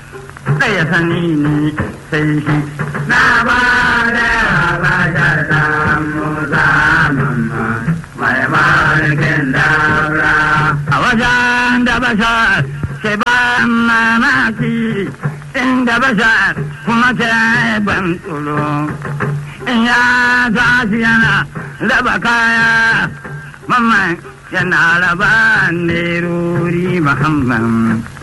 ɗaya sani ne sai shi na ba da bashar da musa mamma mai mulkin daura a wajen da bashar sai ba mamaki inda bashar kuma ta ban tsoro in ya tashi yana raba kaya mamman yana raba nerori muhammad